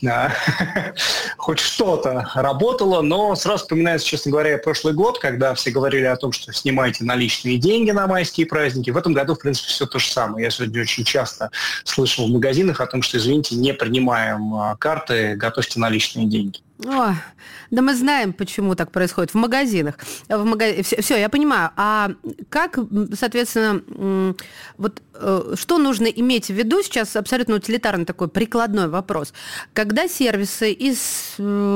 хоть что-то работало, но сразу вспоминается, честно говоря, прошлый год, когда все говорили о том, что снимайте наличные деньги на майские праздники. В этом году, в принципе, все то же самое. Я сегодня очень часто слышал в магазинах о том, что, извините, не принимаем карты, готовьте наличные деньги. О, да мы знаем, почему так происходит в магазинах. В мага... все, все, я понимаю. А как, соответственно, вот что нужно иметь в виду, сейчас абсолютно утилитарный такой прикладной вопрос, когда сервисы из,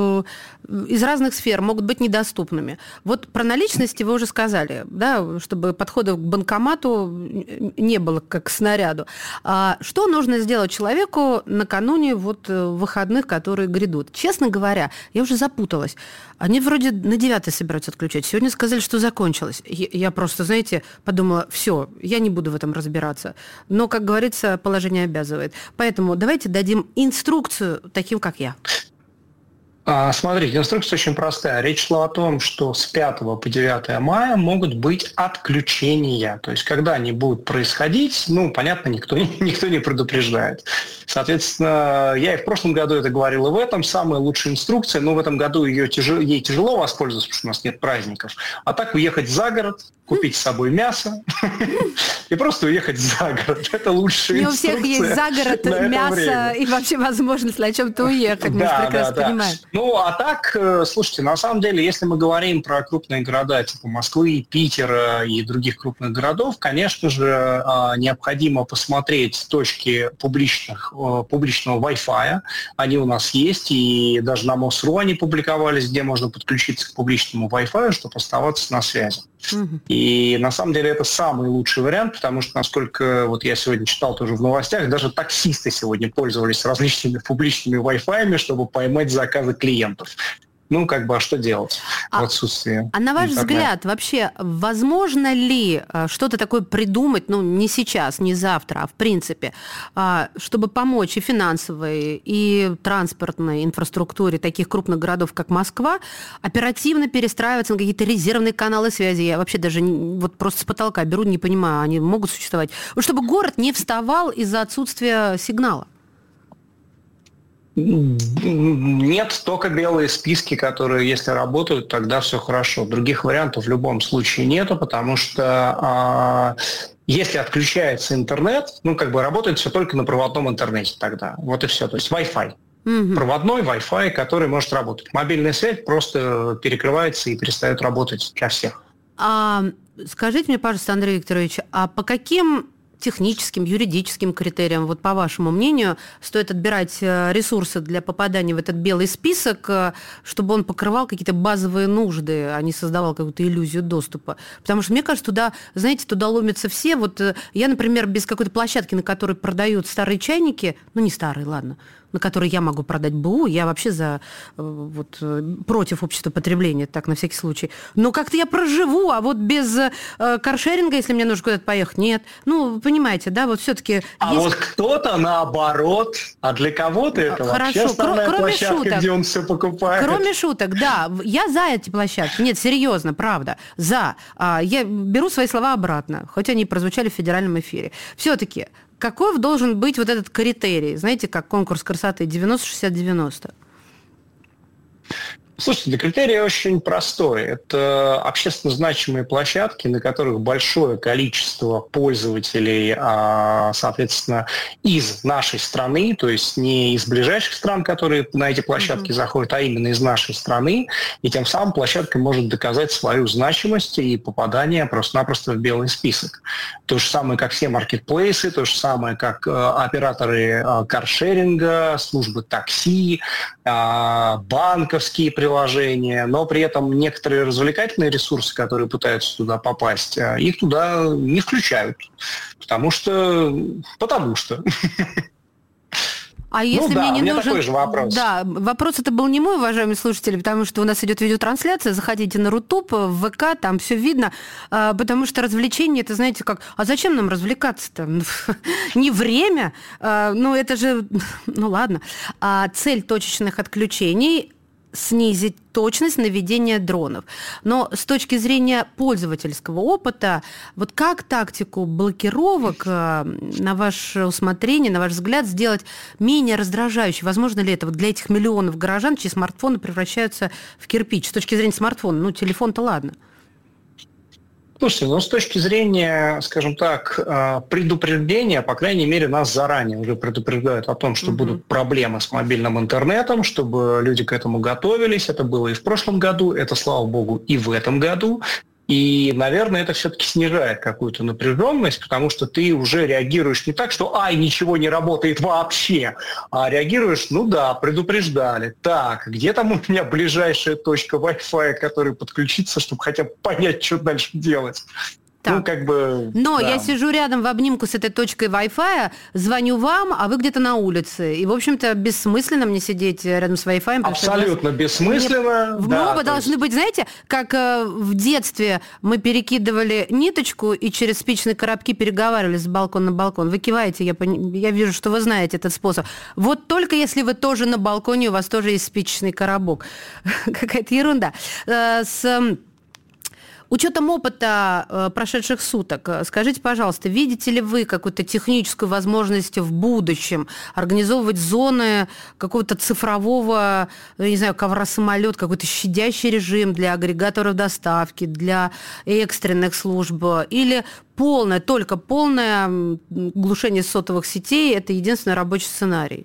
из разных сфер могут быть недоступными. Вот про наличности вы уже сказали, да, чтобы подходов к банкомату не было как к снаряду. А что нужно сделать человеку накануне вот выходных, которые грядут? Честно говоря, я уже запуталась. Они вроде на девятое собираются отключать. Сегодня сказали, что закончилось. Я просто, знаете, подумала, все, я не буду в этом разбираться. Но, как говорится, положение обязывает. Поэтому давайте дадим инструкцию таким, как я. Смотрите, инструкция очень простая. Речь шла о том, что с пятого по девятое мая могут быть отключения. То есть, когда они будут происходить, ну, понятно, никто, никто не предупреждает. Соответственно, я и в прошлом году это говорил, и в этом самая лучшая инструкция, но в этом году ее тяжело, ей тяжело воспользоваться, потому что у нас нет праздников. А так уехать за город, купить с собой мясо и просто уехать за город. Это лучшая инструкция. Не у всех есть за город мясо и вообще возможность на чем-то уехать. Мы же прекрасно понимаем. Ну, а так, слушайте, на самом деле, если мы говорим про крупные города типа Москвы, Питера и других крупных городов, конечно же, необходимо посмотреть точки публичных, публичного Wi-Fi. Они у нас есть, и даже на МОСРУ они публиковались, где можно подключиться к публичному Wi-Fi, чтобы оставаться на связи. И на самом деле это самый лучший вариант, потому что, насколько вот я сегодня читал тоже в новостях, даже таксисты сегодня пользовались различными публичными Wi-Fi, чтобы поймать заказы клиентов. Ну, как бы, а что делать а, в отсутствии А на ваш интернета? взгляд, вообще, возможно ли что-то такое придумать, ну, не сейчас, не завтра, а в принципе, чтобы помочь и финансовой, и транспортной инфраструктуре таких крупных городов, как Москва, оперативно перестраиваться на какие-то резервные каналы связи? Я вообще даже вот просто с потолка беру, не понимаю, они могут существовать. Вот чтобы город не вставал из-за отсутствия сигнала. Нет, только белые списки, которые, если работают, тогда все хорошо. Других вариантов в любом случае нету, потому что а, если отключается интернет, ну, как бы работает все только на проводном интернете тогда. Вот и все. То есть Wi-Fi. Угу. Проводной Wi-Fi, который может работать. Мобильная связь просто перекрывается и перестает работать для всех. А, скажите мне, пожалуйста, Андрей Викторович, а по каким техническим, юридическим критериям, вот по вашему мнению, стоит отбирать ресурсы для попадания в этот белый список, чтобы он покрывал какие-то базовые нужды, а не создавал какую-то иллюзию доступа? Потому что, мне кажется, туда, знаете, туда ломятся все. Вот я, например, без какой-то площадки, на которой продают старые чайники, ну, не старые, ладно, на которые я могу продать БУ, я вообще за, вот, против общества потребления, так, на всякий случай. Но как-то я проживу, а вот без э, каршеринга, если мне нужно куда-то поехать, нет. Ну, понимаете, да, вот все-таки... А есть... вот кто-то наоборот, а для кого-то это Хорошо. вообще основная Кроме площадка, шуток. где он все покупает. Кроме шуток, да, я за эти площадки. Нет, серьезно, правда, за. Я беру свои слова обратно, хоть они прозвучали в федеральном эфире. Все-таки каков должен быть вот этот критерий? Знаете, как конкурс красоты девяносто шестьдесят девяносто? Слушайте, критерий очень простой. Это общественно значимые площадки, на которых большое количество пользователей, соответственно, из нашей страны, то есть не из ближайших стран, которые на эти площадки mm-hmm. заходят, а именно из нашей страны. И тем самым площадка может доказать свою значимость и попадание просто-напросто в белый список. То же самое, как все маркетплейсы, то же самое, как операторы каршеринга, службы такси, банковские приложения, приложения, но при этом некоторые развлекательные ресурсы, которые пытаются туда попасть, их туда не включают, потому что... Потому что... А если ну, да, мне не у меня нужен... такой же вопрос. Да, вопрос это был не мой, уважаемые слушатели, потому что у нас идет видеотрансляция, заходите на Рутуб, в ВК, там все видно, потому что развлечение, это, знаете, как, а зачем нам развлекаться-то? Не время, ну это же, ну ладно. А цель точечных отключений – снизить точность наведения дронов. Но с точки зрения пользовательского опыта, вот как тактику блокировок на ваше усмотрение, на ваш взгляд, сделать менее раздражающей? Возможно ли это вот для этих миллионов горожан, чьи смартфоны превращаются в кирпич? С точки зрения смартфона, ну, телефон-то ладно. Слушайте, ну с точки зрения, скажем так, предупреждения, по крайней мере, нас заранее уже предупреждают о том, что mm-hmm. будут проблемы с мобильным интернетом, чтобы люди к этому готовились. Это было и в прошлом году, это, слава богу, и в этом году. И, наверное, это все-таки снижает какую-то напряженность, потому что ты уже реагируешь не так, что «ай, ничего не работает вообще», а реагируешь, ну да, предупреждали. Так, где там у меня ближайшая точка Wi-Fi, к которой подключиться, чтобы хотя бы понять, что дальше делать? Так. Ну, как бы, Но да. я сижу рядом в обнимку с этой точкой Wi-Fi, звоню вам, а вы где-то на улице. И, в общем-то, бессмысленно мне сидеть рядом с Wi-Fi. Абсолютно что бессмысленно. Мы да, оба должны есть... быть, знаете, как э, в детстве мы перекидывали ниточку и через спичные коробки переговаривались с балкона на балкон. Вы киваете, я, пон... я вижу, что вы знаете этот способ. Вот только если вы тоже на балконе, у вас тоже есть спичечный коробок. Какая-то ерунда. С... Учетом опыта э, прошедших суток, скажите, пожалуйста, видите ли вы какую-то техническую возможность в будущем организовывать зоны какого-то цифрового, не знаю, ковра-самолет, какой-то щадящий режим для агрегаторов доставки, для экстренных служб, или полное, только полное глушение сотовых сетей – это единственный рабочий сценарий?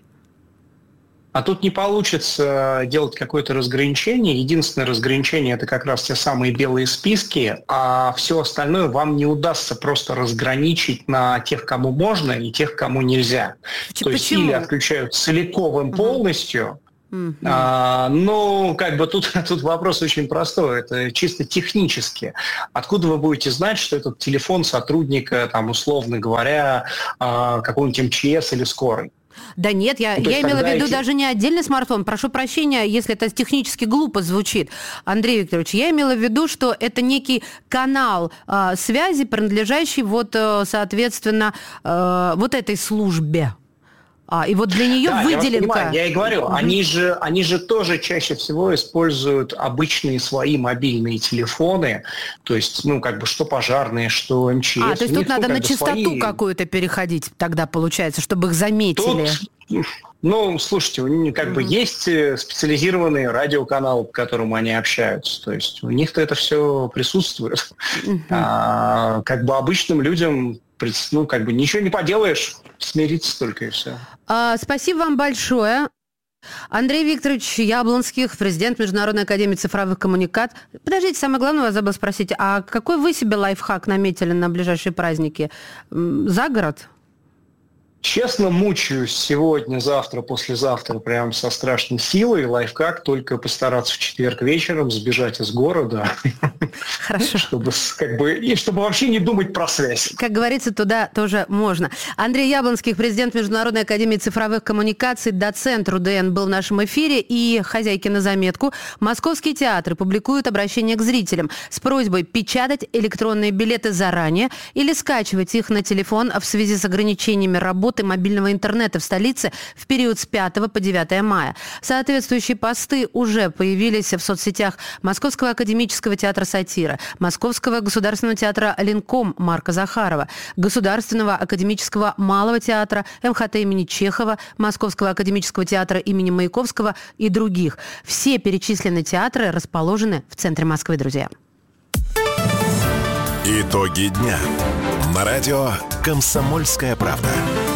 А тут не получится делать какое-то разграничение. Единственное разграничение – это как раз те самые белые списки, а все остальное вам не удастся просто разграничить на тех, кому можно, и тех, кому нельзя. Почему? То есть или отключают целиковым полностью, mm-hmm. а, ну, как бы тут, тут вопрос очень простой. Это чисто технически. Откуда вы будете знать, что этот телефон сотрудника, там, условно говоря, какого-нибудь эм че эс или скорой? Да нет, я, ну, я имела в виду эти... даже не отдельный смартфон. Прошу прощения, если это технически глупо звучит. Андрей Викторович, я имела в виду, что это некий канал э, связи, принадлежащий вот, э, соответственно, э, вот этой службе. А, и вот для нее да, выделенка... Я, понимаю, я и говорю, Mm-hmm. они, же, они же тоже чаще всего используют обычные свои мобильные телефоны, то есть, ну, как бы, что пожарные, что эм че эс. А, то есть тут них, надо ну, на частоту свои... какую-то переходить тогда, получается, чтобы их заметили. Тут, ну, слушайте, у них как mm-hmm. бы есть специализированные радиоканалы, по которым они общаются, то есть у них-то это все присутствует. Mm-hmm. А, как бы обычным людям... Ну, как бы ничего не поделаешь, смириться только и все. А, спасибо вам большое. Андрей Викторович Яблонских, президент Международной академии цифровых коммуникаций. Подождите, самое главное, я забыла спросить, а какой вы себе лайфхак наметили на ближайшие праздники? За город? Честно, мучаюсь сегодня, завтра, послезавтра прям со страшной силой. Лайфхак только постараться в четверг вечером сбежать из города. Хорошо. Чтобы, как бы, и чтобы вообще не думать про связь. Как говорится, туда тоже можно. Андрей Яблонских, президент Международной академии цифровых коммуникаций, доцент РУДН, был в нашем эфире. И, хозяйки на заметку, московские театры публикуют обращение к зрителям с просьбой печатать электронные билеты заранее или скачивать их на телефон в связи с ограничениями работы мобильного интернета в столице в период с пятого по девятое мая. Соответствующие посты уже появились в соцсетях Московского академического театра «Сатира», Московского государственного театра «Ленком» Марка Захарова, Государственного академического малого театра эм ха тэ имени Чехова, Московского академического театра имени Маяковского и других. Все перечисленные театры расположены в центре Москвы, друзья. Итоги дня. На радио «Комсомольская правда».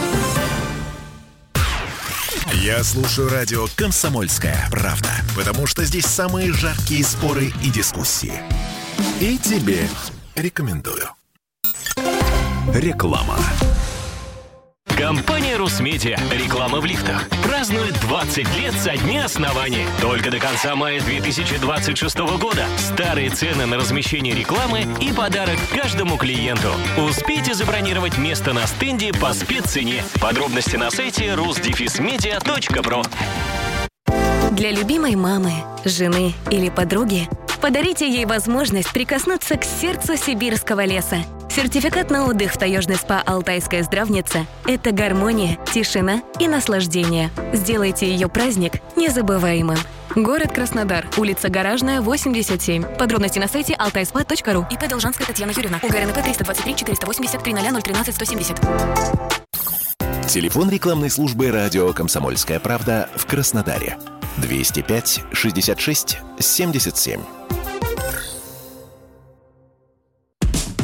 Я слушаю радио «Комсомольская правда», потому что здесь самые жаркие споры и дискуссии. И тебе рекомендую. Реклама. Компания «Русмедиа». Реклама в лифтах. Празднует двадцать лет со дня основания. Только до конца мая две тысячи двадцать шестого года. Старые цены на размещение рекламы и подарок каждому клиенту. Успейте забронировать место на стенде по спеццене. Подробности на сайте рус дефис медиа точка про. Для любимой мамы, жены или подруги подарите ей возможность прикоснуться к сердцу сибирского леса. Сертификат на отдых в таежный спа «Алтайская здравница» – это гармония, тишина и наслаждение. Сделайте ее праздник незабываемым. Город Краснодар. Улица Гаражная, восемьдесят семь. Подробности на сайте алтайспа точка ру. ИП Должанская Татьяна Юрьевна. УГРНП триста двадцать три четыреста восемьдесят три ноль ноль тринадцать сто семьдесят. Телефон рекламной службы радио «Комсомольская правда» в Краснодаре. двести пять шестьдесят шесть семьдесят семь.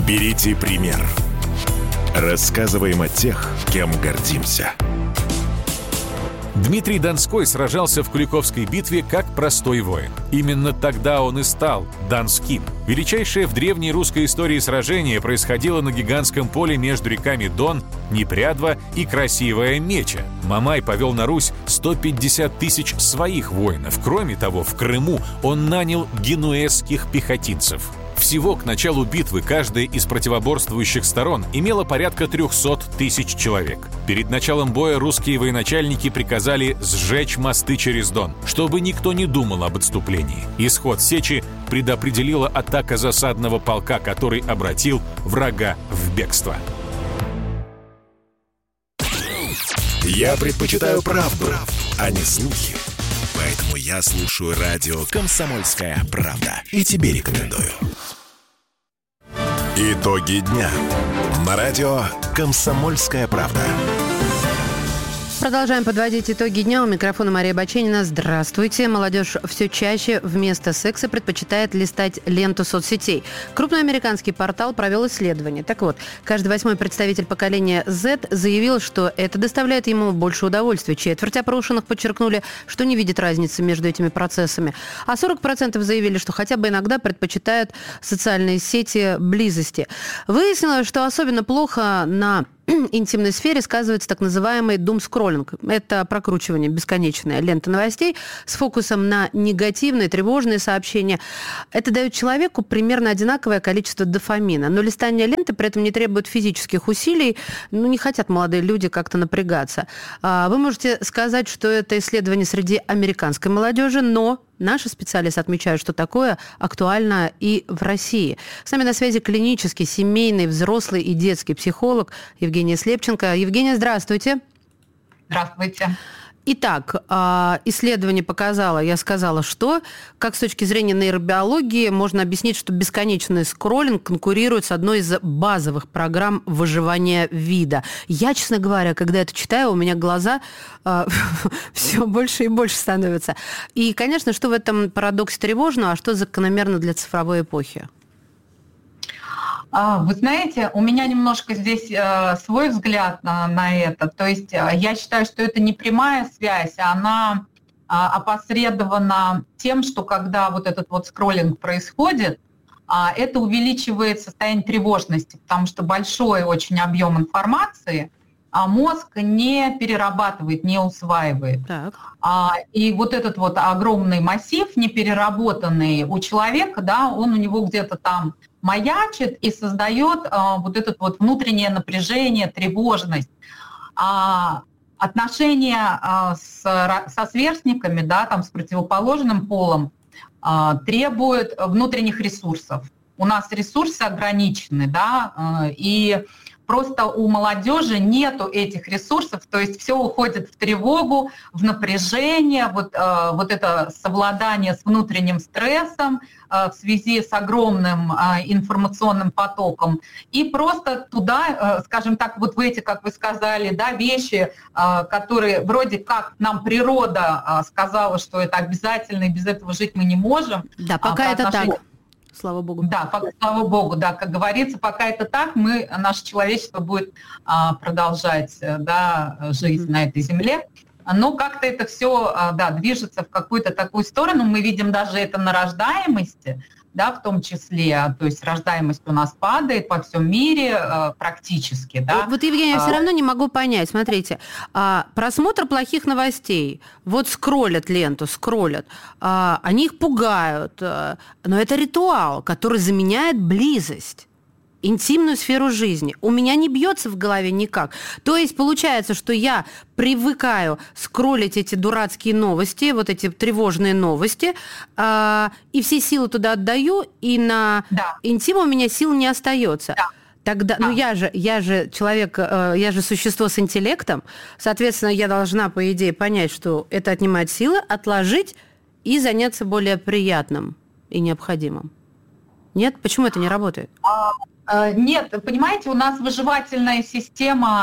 Берите пример. Рассказываем о тех, кем гордимся. Дмитрий Донской сражался в Куликовской битве как простой воин. Именно тогда он и стал Донским. Величайшее в древней русской истории сражение происходило на гигантском поле между реками Дон, Непрядва и Красивая Меча. Мамай повел на Русь сто пятьдесят тысяч своих воинов. Кроме того, в Крыму он нанял генуэзских пехотинцев. Всего к началу битвы каждая из противоборствующих сторон имела порядка трехсот тысяч человек. Перед началом боя русские военачальники приказали сжечь мосты через Дон, чтобы никто не думал об отступлении. Исход сечи предопределила атака засадного полка, который обратил врага в бегство. Я предпочитаю правду, а не слухи. Поэтому я слушаю радио «Комсомольская правда». И тебе рекомендую. Итоги дня. На радио «Комсомольская правда». Продолжаем подводить итоги дня. У микрофона Мария Баченина. Здравствуйте. Молодежь все чаще вместо секса предпочитает листать ленту соцсетей. Крупный американский портал провел исследование. Так вот, каждый восьмой представитель поколения Z заявил, что это доставляет ему больше удовольствия. Четверть опрошенных подчеркнули, что не видят разницы между этими процессами. А сорок процентов заявили, что хотя бы иногда предпочитают социальные сети близости. Выяснилось, что особенно плохо на интимной сфере сказывается так называемый думскроллинг. Это прокручивание бесконечной ленты новостей с фокусом на негативные, тревожные сообщения. Это дает человеку примерно одинаковое количество дофамина. Но листание ленты при этом не требует физических усилий. Ну, не хотят молодые люди как-то напрягаться. Вы можете сказать, что это исследование среди американской молодежи, но наши специалисты отмечают, что такое актуально и в России. С нами на связи клинический, семейный, взрослый и детский психолог Евгения Слепченко. Евгения, здравствуйте. Здравствуйте. Итак, исследование показало, я сказала, что, как с точки зрения нейробиологии, можно объяснить, что бесконечный скроллинг конкурирует с одной из базовых программ выживания вида. Я, честно говоря, когда это читаю, у меня глаза э, все больше и больше становятся. И, конечно, что в этом парадоксе тревожно, а что закономерно для цифровой эпохи? Вы знаете, у меня немножко здесь э, свой взгляд на, на это. То есть э, я считаю, что это не прямая связь, а она э, опосредована тем, что когда вот этот вот скроллинг происходит, э, это увеличивает состояние тревожности, потому что большой очень объем информации, а мозг не перерабатывает, не усваивает. Так. А, и вот этот вот огромный массив, непереработанный у человека, да, он у него где-то там маячит и создает а, вот это вот внутреннее напряжение, тревожность. А, отношения а, с, со сверстниками, да, там, с противоположным полом а, требуют внутренних ресурсов. У нас ресурсы ограничены, да, а, и просто у молодежи нету этих ресурсов, то есть все уходит в тревогу, в напряжение, вот, э, вот это совладание с внутренним стрессом э, в связи с огромным э, информационным потоком. И просто туда, э, скажем так, вот в эти, как вы сказали, да, вещи, э, которые вроде как нам природа э, сказала, что это обязательно, и без этого жить мы не можем. Да, пока а, это отношению... так. Слава богу. Да, пока, слава богу, да, как говорится, пока это так, мы, наше человечество будет а, продолжать, да, жить mm-hmm. на этой земле. Но как-то это все, а, да, движется в какую-то такую сторону. Мы видим даже это на рождаемости, да, в том числе, то есть рождаемость у нас падает по всем мире э, практически, да. Вот, Евгения, я все равно не могу понять, смотрите, а, просмотр плохих новостей, вот скроллят ленту, скроллят, а, они их пугают, а, но это ритуал, который заменяет близость. Интимную сферу жизни. У меня не бьется в голове никак. То есть получается, что я привыкаю скроллить эти дурацкие новости, вот эти тревожные новости, э, и все силы туда отдаю, и на да. интим у меня сил не остается. Да. Тогда, да. ну я же, я же человек, э, я же существо с интеллектом, соответственно, я должна, по идее, понять, что это отнимает силы, отложить и заняться более приятным и необходимым. Нет? Почему это не работает? Нет, понимаете, у нас выживательная система,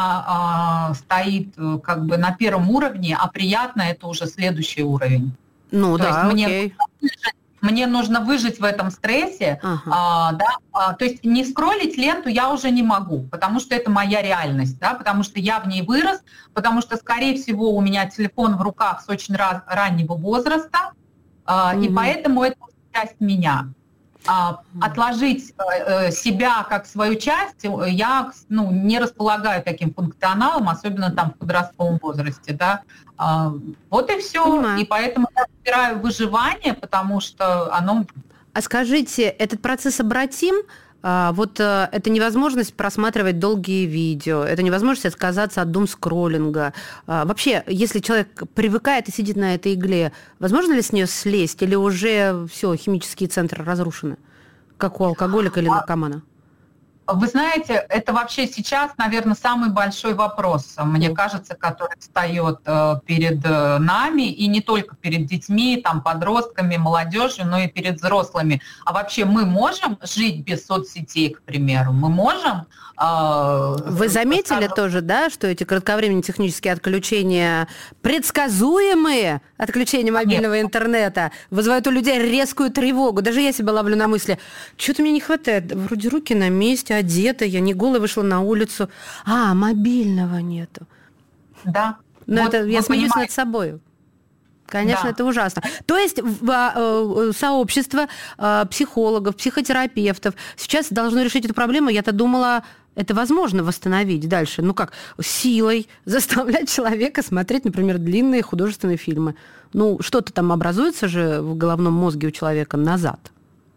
она э, стоит как бы на первом уровне, а приятно это уже следующий уровень. Ну То да, есть мне, окей. мне нужно выжить в этом стрессе, ага. а, да, а, то есть не скроллить ленту я уже не могу, потому что это моя реальность, да, потому что я в ней вырос, потому что, скорее всего, у меня телефон в руках с очень раз, раннего возраста, а, mm-hmm. и поэтому это часть меня. А, отложить э, себя как свою часть я ну, не располагаю таким функционалом, особенно там в подростковом возрасте, да. А, вот и все. Понимаю. И поэтому я выбираю выживание, потому что оно... А скажите, этот процесс обратим? А, вот а, это невозможность просматривать долгие видео, это невозможность отказаться от думскроллинга. А, вообще, если человек привыкает и сидит на этой игле, возможно ли с нее слезть, или уже все, химические центры разрушены, как у алкоголика или наркомана? Вы знаете, это вообще сейчас, наверное, самый большой вопрос, мне кажется, который встает перед нами, и не только перед детьми, там, подростками, молодежью, но и перед взрослыми. А вообще мы можем жить без соцсетей, к примеру? Мы можем... Вы заметили скажем... тоже, да, что эти кратковременные технические отключения, предсказуемые отключения мобильного Нет. интернета, вызывают у людей резкую тревогу. Даже я себя ловлю на мысли, что-то мне не хватает, вроде руки на месте, одета, я не голая вышла на улицу. А, мобильного нету. Да. Но вот, это я смеюсь понимаете. над собой. Конечно, да. это ужасно. То есть сообщество психологов, психотерапевтов сейчас должно решить эту проблему. Я-то думала, это возможно восстановить дальше. Ну как, силой заставлять человека смотреть, например, длинные художественные фильмы. Ну, что-то там образуется же в головном мозге у человека назад.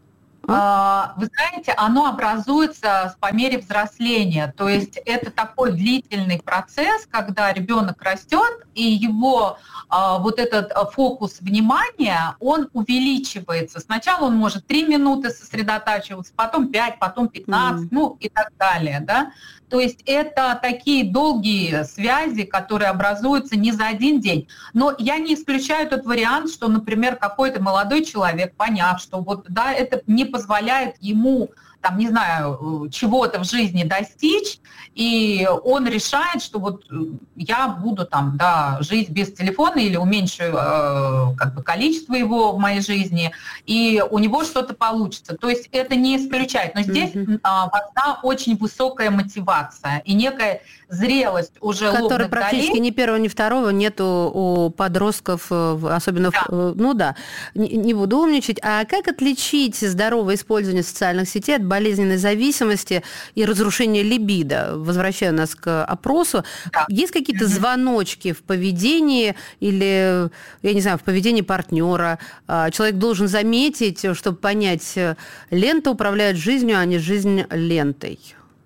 А? Вы знаете, оно образуется по мере взросления. То есть это такой длительный процесс, когда ребенок растет, и его а, вот этот фокус внимания, он увеличивается. Сначала он может три минуты сосредотачиваться, потом пять, потом пятнадцать, mm. ну и так далее. Да? То есть это такие долгие связи, которые образуются не за один день. Но я не исключаю тот вариант, что, например, какой-то молодой человек, поняв, что вот, да, это не позволяет ему, там, не знаю, чего-то в жизни достичь, и он решает, что вот я буду там, да, жить без телефона или уменьшу э, как бы количество его в моей жизни, и у него что-то получится. То есть это не исключает. Но здесь mm-hmm. а, важна очень высокая мотивация и некая зрелость уже лобных долей. Которой практически ни первого, ни второго нету у подростков, особенно... Да. В, ну да, не, не буду умничать. А как отличить здоровое использование социальных сетей от болезненной зависимости и разрушения либидо? Возвращаю нас к опросу. Да. Есть какие-то mm-hmm. звоночки в поведении или, я не знаю, в поведении партнера? Человек должен заметить, чтобы понять, лента управляет жизнью, а не жизнь лентой.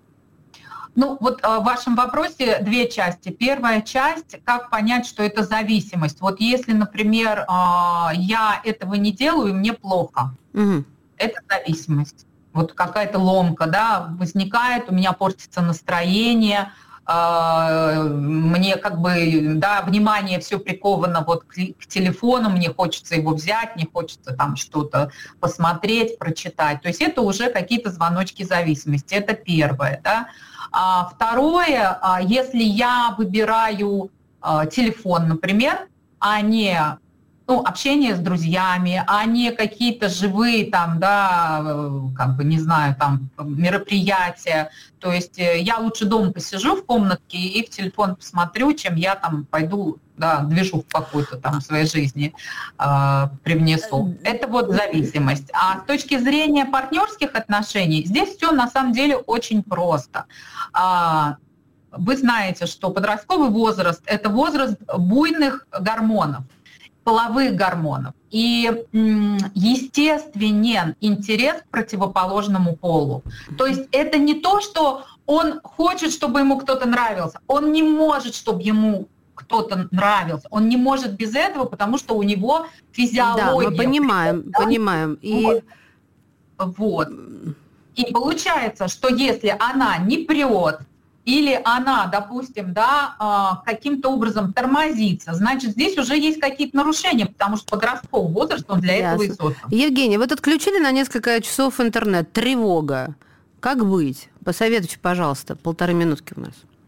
Ну, вот в вашем вопросе две части. Первая часть, как понять, что это зависимость. Вот если, например, я этого не делаю, и мне плохо, угу. это зависимость. Вот какая-то ломка, да, возникает, у меня портится настроение, мне как бы, да, внимание все приковано вот к, к телефону, мне хочется его взять, мне хочется там что-то посмотреть, прочитать. То есть это уже какие-то звоночки зависимости. Это первое, да. А второе, если я выбираю телефон, например, а не ну, общение с друзьями, а не какие-то живые там, да, как бы, не знаю, там, мероприятия. То есть я лучше дома посижу в комнатке и в телефон посмотрю, чем я там пойду, да, движуху какую-то там в своей жизни э, привнесу. Это вот зависимость. А с точки зрения партнерских отношений, здесь все на самом деле очень просто. А, вы знаете, что подростковый возраст – это возраст буйных гормонов, половых гормонов. И естественен интерес к противоположному полу. То есть это не то, что он хочет, чтобы ему кто-то нравился. Он не может, чтобы ему кто-то нравился. Он не может без этого, потому что у него физиология. Да, мы понимаем, да? понимаем. И... Вот. вот. И получается, что если она не прет, или она, допустим, да, каким-то образом тормозится, значит, здесь уже есть какие-то нарушения, потому что подростковый возраст, он для Ясно. этого и создан. Евгений, вы отключили на несколько часов интернет, тревога. Как быть? Посоветуйте, пожалуйста, полторы минутки у нас.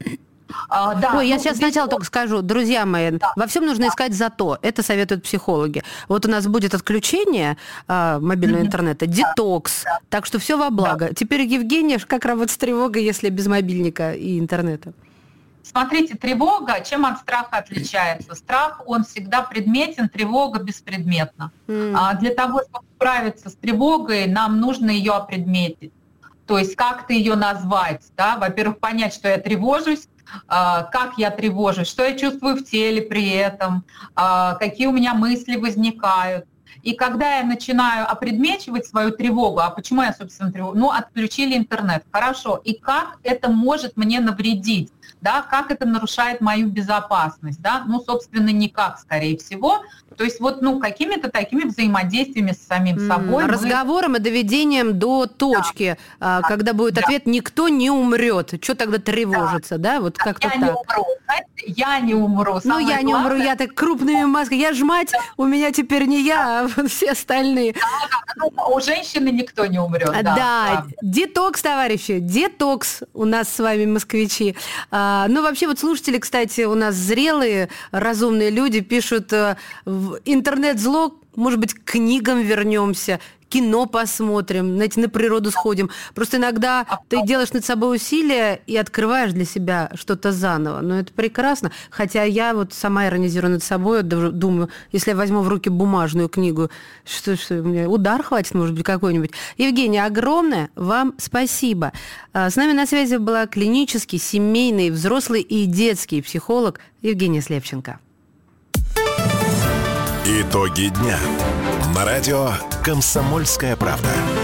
А, да, Ой, я ну, сейчас здесь... сначала только скажу, друзья мои, да. во всем нужно да. искать «зато». Это советуют психологи. Вот у нас будет отключение а, мобильного mm-hmm. интернета, детокс, да. так что все во благо. Да. Теперь, Евгения, как работать с тревогой, если без мобильника и интернета? Смотрите, тревога чем от страха отличается? Страх, он всегда предметен, тревога беспредметна. Mm. А для того, чтобы справиться с тревогой, нам нужно ее опредметить. То есть как-то ее назвать, да? Во-первых, понять, что я тревожусь, как я тревожусь, что я чувствую в теле при этом, какие у меня мысли возникают. И когда я начинаю опредмечивать свою тревогу, а почему я, собственно, тревогу? Ну, отключили интернет, хорошо. И как это может мне навредить? Да, как это нарушает мою безопасность? Да? Ну, собственно, никак, скорее всего. То есть вот, ну, какими-то такими взаимодействиями с самим собой. Разговором мы... и доведением до точки, да. когда будет да. ответ «никто не умрет». Что тогда тревожиться, да? да? Вот да, как-то я так. Не умру, знаете, я не умру. Ну, я не главное... умру, я так крупными масками. Я ж мать, да. у меня теперь не я, а все остальные. Да, да, да. У женщины никто не умрет. Да, да. детокс, товарищи, детокс у нас с вами, москвичи. А, ну, вообще, вот слушатели, кстати, у нас зрелые, разумные люди пишут в интернет-зло, может быть, к книгам вернемся, кино посмотрим, знаете, на природу сходим. Просто иногда ты делаешь над собой усилия и открываешь для себя что-то заново. Но это прекрасно. Хотя я вот сама иронизирую над собой, думаю, если я возьму в руки бумажную книгу, что, что у меня удар хватит, может быть, какой-нибудь. Евгения, огромное вам спасибо. С нами на связи была клинический, семейный, взрослый и детский психолог Евгения Слепченко. Итоги дня. На радио «Комсомольская правда».